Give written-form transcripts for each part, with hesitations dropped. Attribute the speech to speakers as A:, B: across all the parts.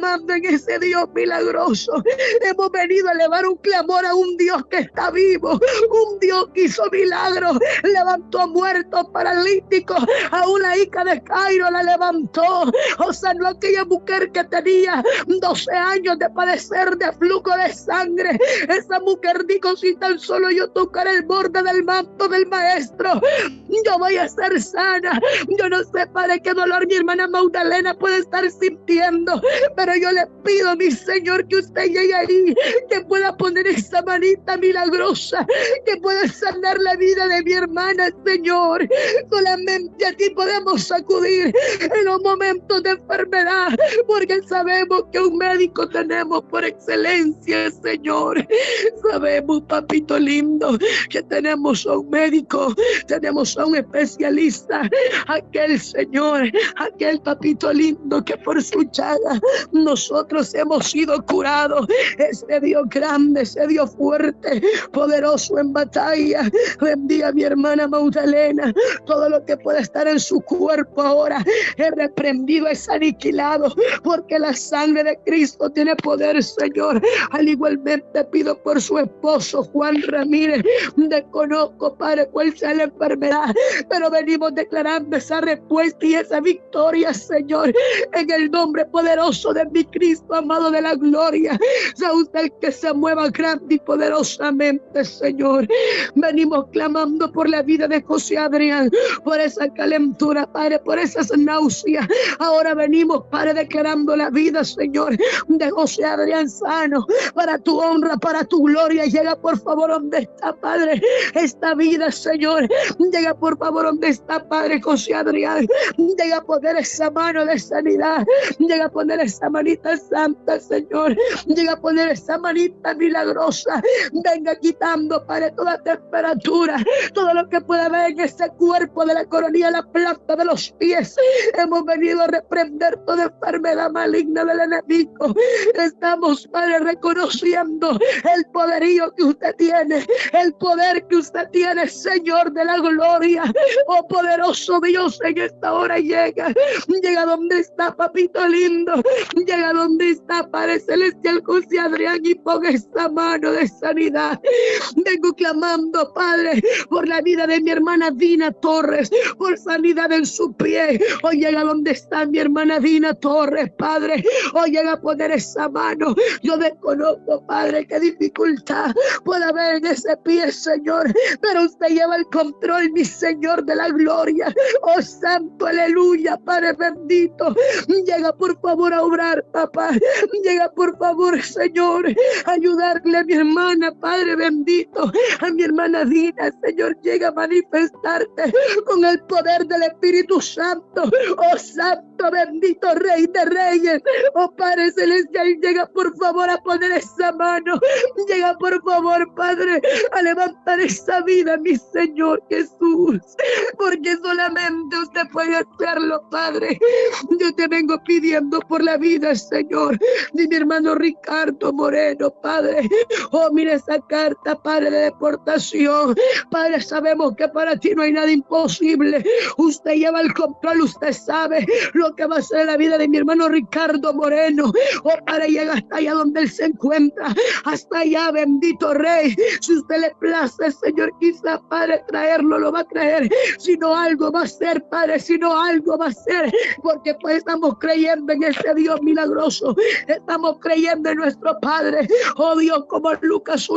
A: clamando en ese Dios milagroso. Hemos venido a elevar un clamor a un Dios que está vivo, un Dios que hizo milagros, levantó muertos, paralíticos, a una hija de Cairo la levantó, o sanó a aquella mujer que tenía 12 años de padecer de flujo de sangre. Esa mujer dijo: si tan solo yo tocar el borde del manto del maestro, yo voy a ser sana. Yo no sé para qué dolor mi hermana Magdalena puede estar sintiendo, pero yo le pido, mi Señor, que usted llegue ahí, que pueda poner esa manita milagrosa, que pueda sanar la vida de mi hermana, Señor. Solamente a ti podemos acudir en los momentos de enfermedad, porque sabemos que un médico tenemos por excelencia, Señor. Sabemos, papito lindo, que tenemos a un médico, tenemos a un especialista, aquel Señor, aquel papito lindo que por su llaga nosotros hemos sido curados. Ese Dios grande, ese Dios fuerte, poderoso en batalla. Bendiga a mi hermana Magdalena. Todo lo que pueda estar en su cuerpo ahora es reprendido, es aniquilado, porque la sangre de Cristo tiene poder, Señor. Al igualmente pido por su esposo Juan Ramírez. Desconozco, Padre, cuál sea la enfermedad, pero venimos declarando esa respuesta y esa victoria, Señor, en el nombre poderoso de mi Cristo amado de la gloria. Sea usted el que se mueva grande y poderosamente, Señor. Venimos clamando por la vida de José Adrián, por esa calentura, Padre, por esas náuseas. Ahora venimos, Padre, declarando la vida, Señor, de José Adrián sano, para tu honra, para tu gloria. Llega por favor donde está, Padre, esta vida, Señor. Llega por favor donde está, Padre José Adrián. Llega a poner esa mano de sanidad. Llega a poner esa manita santa, Señor. Llega a poner esa manita milagrosa. Venga quitando, Padre, toda temperatura, todo lo que pueda haber en ese cuerpo, de la coronilla, la planta de los pies. Hemos venido a reprender toda enfermedad maligna del enemigo. Estamos, Padre, reconociendo el poderío que usted tiene, el poder que usted tiene, Señor de la gloria. Oh poderoso Dios, en esta hora llega donde está, papito lindo, llega donde está, Padre celestial, José Adrián, y ponga esta mano de sanidad. Vengo clamando, Padre, por la vida de mi hermana Dina Torres, por sanidad en su pie. Hoy llega donde está mi hermana Dina Torres, Padre. Hoy llega a poner esa mano. Yo desconozco, Padre, qué dificultad puede haber en ese pie, Señor, pero usted lleva el control, mi Señor de la gloria. Oh santo, aleluya, Padre bendito. Llega por favor a obrar, papá. Llega por favor, Señor, a ayudarle a mi hermana, Padre bendito, a mi hermana Dina. Señor, llega a manifestarte con el poder del Espíritu Santo. Oh santo bendito, Rey de Reyes. Oh Padre celestial, llega por favor a poner esa mano. Llega por favor, Padre, a levantar esa vida, mi Señor Jesús, porque solamente usted puede hacerlo, Padre. Yo te vengo pidiendo por la vida, Señor, de mi hermano Ricardo Moreno, Padre. Oh, mira esa carta, Padre, de deportación. Padre, sabemos que para ti no hay nada imposible. Usted lleva el control, usted sabe lo que va a ser en la vida de mi hermano Ricardo Moreno. Oh, Padre, llega hasta allá donde él se encuentra, hasta allá, bendito Rey. Si usted le place, Señor, quizá, Padre, traerlo, lo va a traer. Si no, algo va a ser, Padre, si no, algo va a ser, porque pues estamos creyendo en ese Dios milagroso. Estamos creyendo en nuestro Padre. Oh Dios, como Lucas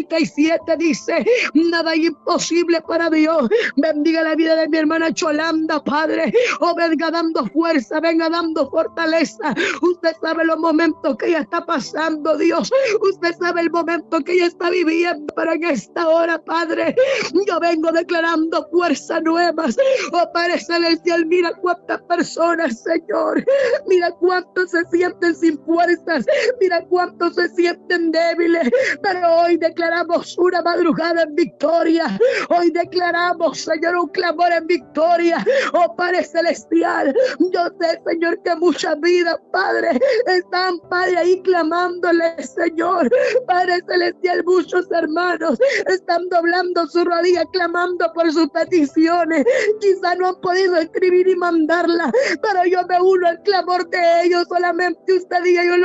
A: 1:37 dice, nada es imposible para Dios. Bendiga la vida de mi hermana Cholanda, Padre. Oh, venga dando fuerza, venga dando fortaleza. Usted sabe los momentos que ella está pasando, Dios. Usted sabe el momento que ella está viviendo, pero en esta hora, Padre, yo vengo declarando fuerzas nuevas. Oh, Padre celestial, mira cuántas personas, Señor, mira cuántos se sienten sin fuerzas, mira cuántos se sienten débiles, pero hoy declaramos una madrugada en victoria. Hoy declaramos, Señor, un clamor en victoria. Oh, Padre celestial, yo sé, Señor, que muchas vidas, Padre, están, Padre, ahí clamándole, Señor. Padre celestial, muchos hermanos están doblando su rodilla, clamando por sus peticiones. Quizá no han podido escribir y mandarla, pero yo me uno al clamor de ellos. Solamente usted diga, yo